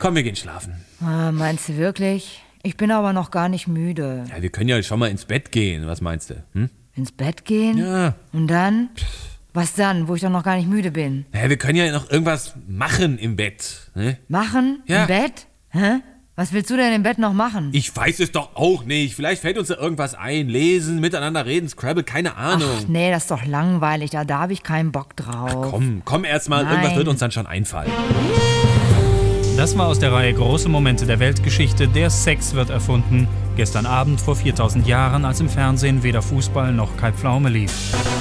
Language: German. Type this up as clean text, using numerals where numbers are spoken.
Komm, wir gehen schlafen. Meinst du wirklich? Ich bin aber noch gar nicht müde. Ja, wir können ja schon mal ins Bett gehen. Was meinst du? Ins Bett gehen? Ja. Und dann? Was dann, wo ich doch noch gar nicht müde bin? Ja, wir können ja noch irgendwas machen im Bett. Ne? Machen? Ja. Im Bett? Hä? Was willst du denn im Bett noch machen? Ich weiß es doch auch nicht. Vielleicht fällt uns da irgendwas ein. Lesen, miteinander reden, Scrabble, keine Ahnung. Ach nee, das ist doch langweilig. Da habe ich keinen Bock drauf. Komm erst mal. Irgendwas wird uns dann schon einfallen. Das war aus der Reihe Große Momente der Weltgeschichte. Der Sex wird erfunden. Gestern Abend vor 4000 Jahren, als im Fernsehen weder Fußball noch Kai Pflaume lief.